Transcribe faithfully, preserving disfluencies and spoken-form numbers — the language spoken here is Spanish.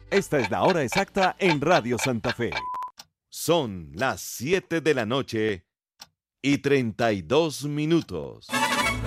Esta es la hora exacta en Radio Santa Fe. Son las siete de la noche y treinta y dos minutos.